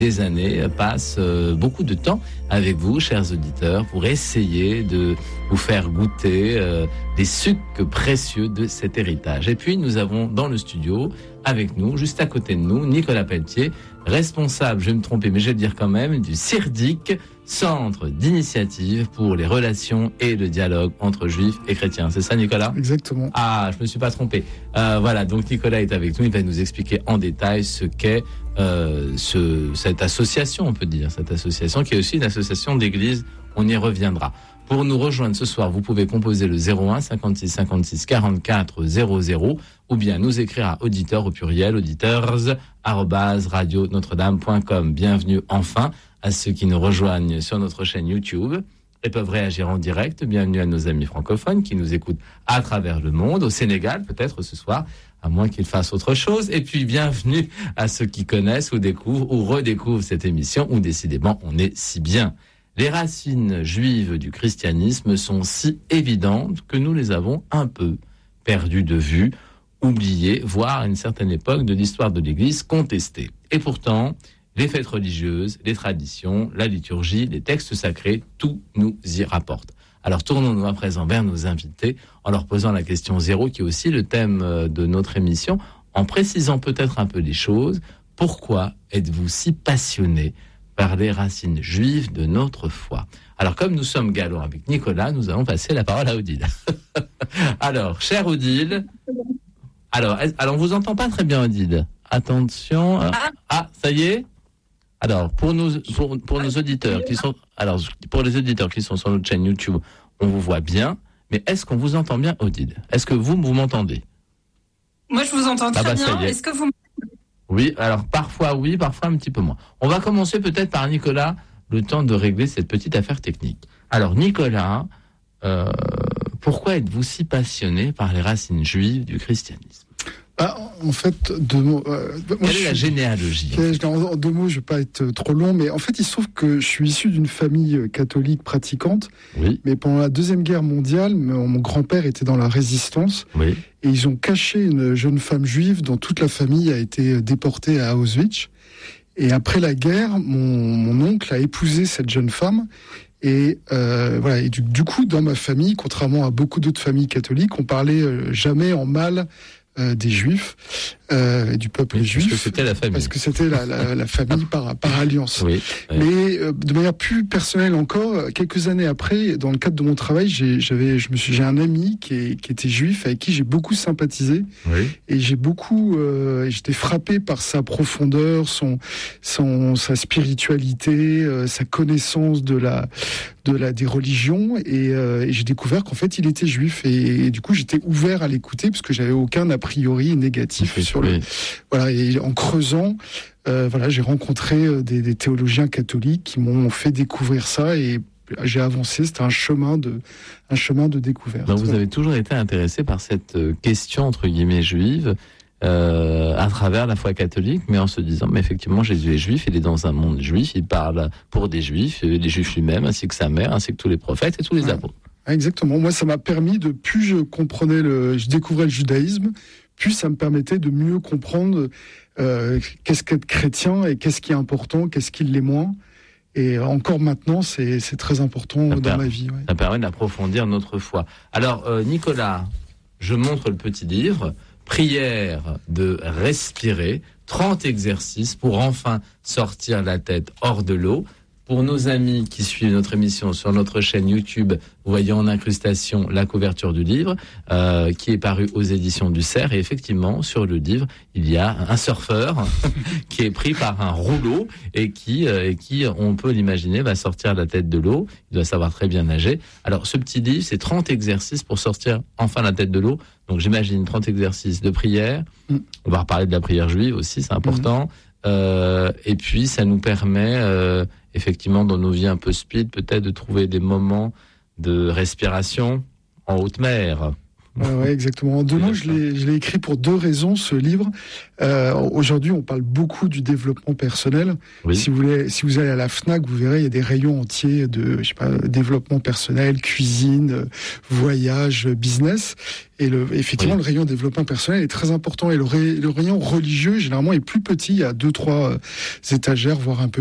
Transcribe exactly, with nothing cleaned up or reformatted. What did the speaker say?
des années, passe euh, beaucoup de temps avec vous, chers auditeurs, pour essayer de vous faire goûter euh, des sucs précieux de cet héritage. Et puis, nous avons dans le studio, avec nous, juste à côté de nous, Nicolas Pelletier, responsable, je vais me tromper, mais je vais le dire quand même, du CIRDIC, Centre d'initiative pour les relations et le dialogue entre juifs et chrétiens. C'est ça, Nicolas ? Exactement. Ah, je me suis pas trompé. Euh, voilà, donc Nicolas est avec nous, il va nous expliquer en détail ce qu'est euh, ce, cette association, on peut dire, cette association qui est aussi une association d'église, on y reviendra. Pour nous rejoindre ce soir, vous pouvez composer le zéro un cinquante-six cinquante-six quarante-quatre zéro zéro ou bien nous écrire à auditeur au pluriel, auditeurs arobase radio notre dame point com. Bienvenue enfin à ceux qui nous rejoignent sur notre chaîne YouTube et peuvent réagir en direct. Bienvenue à nos amis francophones qui nous écoutent à travers le monde, au Sénégal peut-être ce soir, à moins qu'ils fassent autre chose. Et puis bienvenue à ceux qui connaissent ou découvrent ou redécouvrent cette émission où décidément on est si bien. Les racines juives du christianisme sont si évidentes que nous les avons un peu perdues de vue, oubliées, voire à une certaine époque de l'histoire de l'Église contestée. Et pourtant, les fêtes religieuses, les traditions, la liturgie, les textes sacrés, tout nous y rapporte. Alors tournons-nous à présent vers nos invités en leur posant la question zéro, qui est aussi le thème de notre émission, en précisant peut-être un peu les choses. Pourquoi êtes-vous si passionné par les racines juives de notre foi? Alors, comme nous sommes galants avec Nicolas, nous allons passer la parole à Odile. Alors, cher Odile, alors, alors on vous entend pas très bien, Odile. Attention. Ah, ça y est. Alors, pour nos, pour, pour nos auditeurs qui sont, alors, pour les auditeurs qui sont sur notre chaîne YouTube, on vous voit bien, mais est-ce qu'on vous entend bien, Odile? Est-ce que vous, vous m'entendez? Moi, je vous entends très ah bah, bien. Est. Est-ce que vous Oui, alors parfois oui, parfois un petit peu moins. On va commencer peut-être par Nicolas, le temps de régler cette petite affaire technique. Alors Nicolas, euh, pourquoi êtes-vous si passionné par les racines juives du christianisme? Ah, en fait, deux mots. Euh, Quelle moi, est suis, la généalogie en, fait. en, en deux mots, je ne vais pas être trop long, mais en fait, il se trouve que je suis issu d'une famille catholique pratiquante. Oui. Mais pendant la Deuxième Guerre mondiale, mon, mon grand-père était dans la résistance. Oui. Et ils ont caché une jeune femme juive dont toute la famille a été déportée à Auschwitz. Et après la guerre, mon, mon oncle a épousé cette jeune femme. Et euh, voilà. Et du, du coup, dans ma famille, contrairement à beaucoup d'autres familles catholiques, on parlait euh, jamais en mal Euh, des Juifs, euh, du peuple oui, juif. Parce que c'était la famille. Parce que c'était la, la, la famille par, par alliance. Oui, oui. Mais euh, de manière plus personnelle encore, quelques années après, dans le cadre de mon travail, j'ai, j'avais, je me suis, j'ai un ami qui, est, qui était juif, avec qui j'ai beaucoup sympathisé. Oui. Et j'ai beaucoup, euh, j'étais frappé par sa profondeur, son, son, sa spiritualité, euh, sa connaissance de la, de la, des religions. Et, euh, et j'ai découvert qu'en fait, il était juif. Et, et du coup, j'étais ouvert à l'écouter parce que j'avais aucun a priori négatif oui, sur oui. le. Voilà, et en creusant, euh, voilà, j'ai rencontré des, des théologiens catholiques qui m'ont fait découvrir ça et j'ai avancé. C'était un chemin de, un chemin de découverte. Donc vous avez toujours été intéressé par cette question entre guillemets juive euh, à travers la foi catholique, mais en se disant, mais effectivement, Jésus est juif, il est dans un monde juif, il parle pour des juifs, les juifs lui-même, ainsi que sa mère, ainsi que tous les prophètes et tous les ouais. apôtres. Exactement. Moi, ça m'a permis de, plus je comprenais le, je découvrais le judaïsme, plus ça me permettait de mieux comprendre euh, qu'est-ce qu'être chrétien et qu'est-ce qui est important, qu'est-ce qui l'est moins. Et encore maintenant, c'est, c'est très important ça dans per- ma vie. Ouais. Ça permet d'approfondir notre foi. Alors, euh, Nicolas, je montre le petit livre, Prière de respirer, trente exercices pour enfin sortir la tête hors de l'eau. Pour nos amis qui suivent notre émission sur notre chaîne YouTube, vous voyez en incrustation la couverture du livre euh, qui est paru aux éditions du Cerf. Et effectivement, sur le livre, il y a un surfeur qui est pris par un rouleau et qui, euh, et qui, on peut l'imaginer, va sortir la tête de l'eau. Il doit savoir très bien nager. Alors, ce petit livre, c'est trente exercices pour sortir enfin la tête de l'eau. Donc, j'imagine trente exercices de prière. Mm. On va reparler de la prière juive aussi, c'est important. Mm. Euh, et puis, ça nous permet... Euh, effectivement, dans nos vies un peu speed, peut-être de trouver des moments de respiration en haute mer. Ouais, ouais, exactement. En deux mots, je l'ai, je l'ai écrit pour deux raisons, ce livre. Euh, aujourd'hui, on parle beaucoup du développement personnel. Oui. Si vous voulez, si vous allez à la Fnac, vous verrez, il y a des rayons entiers de, je sais pas, développement personnel, cuisine, voyage, business. Et le, effectivement, oui. le rayon développement personnel est très important. Et le, ray, le rayon religieux, généralement, est plus petit. Il y a deux, trois étagères, voire un peu